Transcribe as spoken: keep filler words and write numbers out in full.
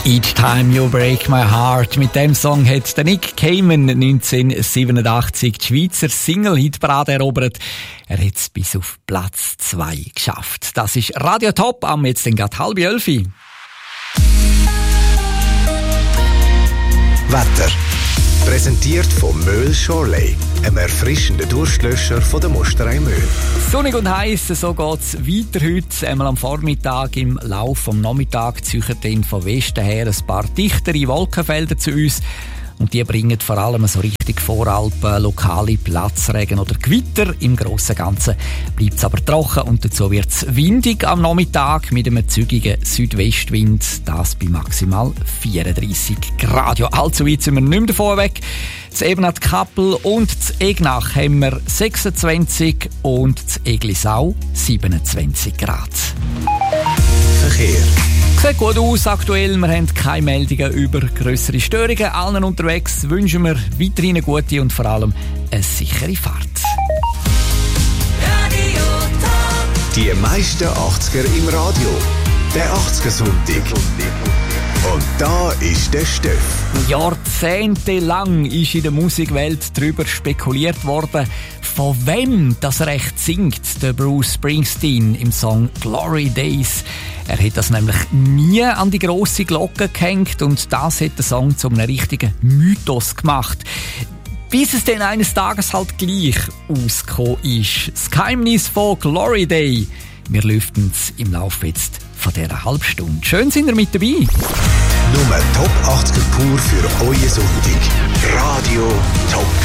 Each Time You Break My Heart. Mit dem Song hat der Nick Cayman neunzehnhundertsiebenundachtzig die Schweizer Single-Hitparade erobert. Er hat es bis auf Platz zwei geschafft. Das ist Radio Top am jetzt den gerade halb elf. Wetter. Präsentiert von Möhl Shorley, einem erfrischenden Durstlöscher von der Musterei Möhl. Sonnig und heiß, so geht's weiter heute. Einmal am Vormittag, im Laufe am Nachmittag ziehen dann von Westen her ein paar dichtere Wolkenfelder zu uns. Und die bringen vor allem so richtig Voralpen, lokale Platzregen oder Gewitter. Im Grossen und Ganzen bleibt es aber trocken und dazu wird es windig am Nachmittag mit einem zügigen Südwestwind. Das bei maximal vierunddreissig Grad. Ja, allzu weit sind wir nicht mehr davon weg. Das Ebenat Kappel und das Egnach haben wir sechsundzwanzig und das Eglisau siebenundzwanzig Grad. Verkehr. Sieht gut aus aktuell, wir haben keine Meldungen über grössere Störungen. Allen unterwegs wünschen wir weiterhin eine gute und vor allem eine sichere Fahrt. Die meisten achtziger im Radio. Der achtziger-Sonntag. Und da ist der Steff. Jahrzehntelang ist in der Musikwelt darüber spekuliert worden, von wem das Recht singt, der Bruce Springsteen im Song Glory Days. Er hat das nämlich nie an die grosse Glocke gehängt und das hat den Song zu einem richtigen Mythos gemacht. Bis es dann eines Tages halt gleich ausgekommen ist. Das Geheimnis von Glory Day. Wir lüften es im Laufe jetzt von dieser Halbstunde. Schön sind ihr mit dabei. Nur Top achtziger pur für euren Sonntag. Radio Top.